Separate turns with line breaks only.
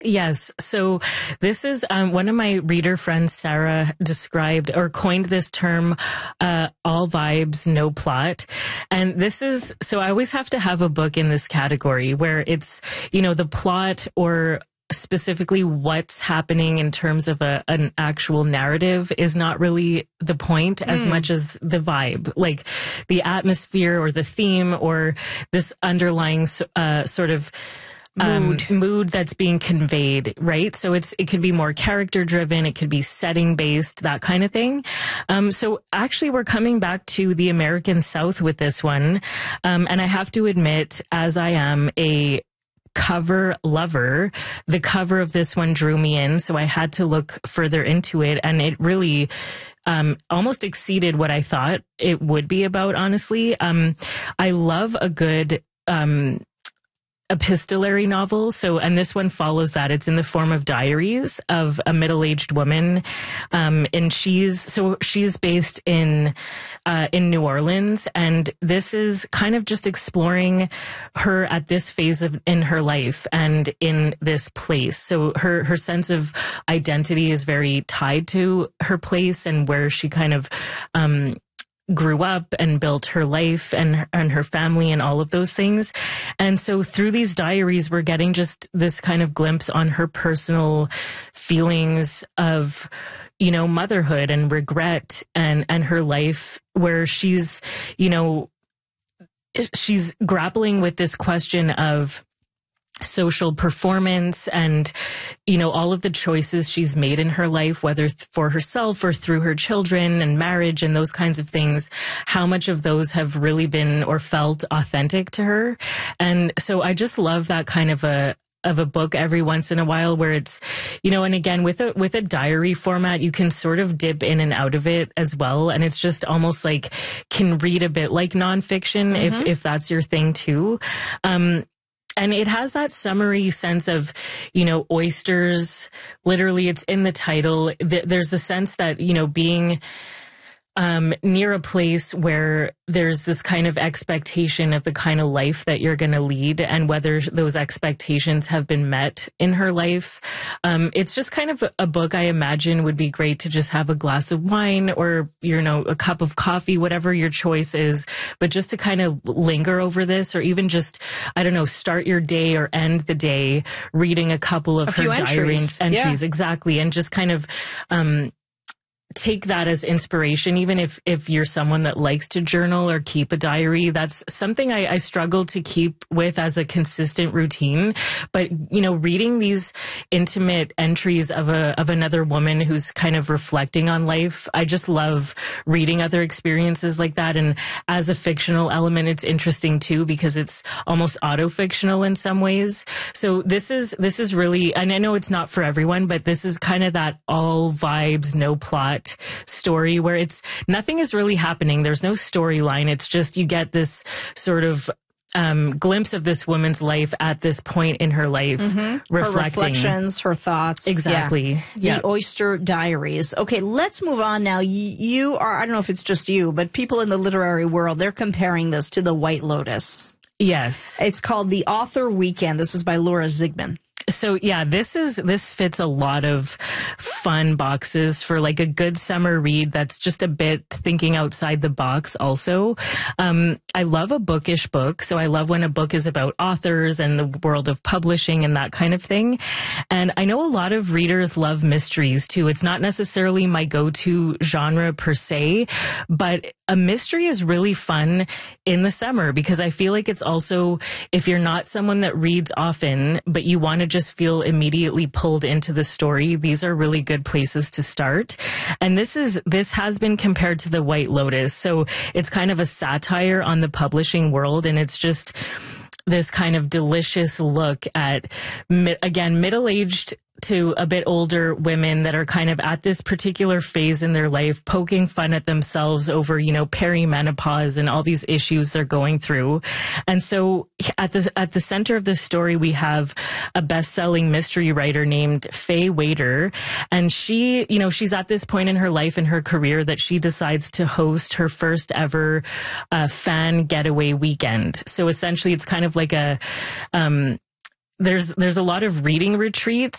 Yes. So this is one of my reader friends, Sarah, described or coined this term, all vibes, no plot. And this is, so I always have to have a book in this category where it's, the plot or specifically what's happening in terms of an actual narrative is not really the point as much as the vibe, like the atmosphere or the theme or this underlying sort of mood that's being conveyed, right? So it could be more character driven. It could be setting based, that kind of thing. So actually we're coming back to the American South with this one. And I have to admit, as I am a cover lover, the cover of this one drew me in. So I had to look further into it, and it really almost exceeded what I thought it would be about, honestly. I love a good epistolary novel. So, and this one follows that. It's in the form of diaries of a middle-aged woman. And she's based in New Orleans. And this is kind of just exploring her at this phase in her life and in this place. So her sense of identity is very tied to her place and where she kind of, grew up and built her life and her family and all of those things. And so through these diaries, we're getting just this kind of glimpse on her personal feelings of, motherhood and regret and her life, where she's grappling with this question of social performance and, all of the choices she's made in her life, whether for herself or through her children and marriage and those kinds of things, how much of those have really been or felt authentic to her. And so I just love that kind of a book every once in a while where it's, and again, with a diary format, you can sort of dip in and out of it as well. And it's just almost like can read a bit like nonfiction if that's your thing too. And it has that summery sense of, oysters. Literally, it's in the title. There's the sense that, being near a place where there's this kind of expectation of the kind of life that you're going to lead and whether those expectations have been met in her life. It's just kind of a book I imagine would be great to just have a glass of wine or, a cup of coffee, whatever your choice is, but just to kind of linger over this or even just, I don't know, start your day or end the day reading a couple of her diary entries. Yeah. Exactly. And just kind of, take that as inspiration, even if you're someone that likes to journal or keep a diary. That's something I struggle to keep with as a consistent routine. But, reading these intimate entries of another woman who's kind of reflecting on life, I just love reading other experiences like that. And as a fictional element, it's interesting too, because it's almost auto-fictional in some ways. So this is really, and I know it's not for everyone, but this is kind of that all vibes, no plot story where nothing is really happening. There's no storyline. It's just you get this sort of glimpse of this woman's life at this point in her life, reflecting.
Her reflections, her thoughts.
Exactly.
Yeah. The Oyster Diaries. Okay, let's move on now. You are, I don't know if it's just you, but people in the literary world, they're comparing this to The White Lotus.
Yes.
It's called The Author Weekend. This is by Laura Zigman.
So yeah, this fits a lot of fun boxes for like a good summer read that's just a bit thinking outside the box also. I love a bookish book. So I love when a book is about authors and the world of publishing and that kind of thing. And I know a lot of readers love mysteries too. It's not necessarily my go-to genre per se, but a mystery is really fun in the summer because I feel like it's also, if you're not someone that reads often, but you want to just feel immediately pulled into the story, these are really good places to start. And this has been compared to The White Lotus. So it's kind of a satire on the publishing world. And it's just this kind of delicious look at, again, middle-aged to a bit older women that are kind of at this particular phase in their life, poking fun at themselves over, perimenopause and all these issues they're going through. And so at the center of this story, we have a best-selling mystery writer named Faye Waiter. And she, she's at this point in her life and her career that she decides to host her first ever fan getaway weekend. So essentially it's kind of like there's a lot of reading retreats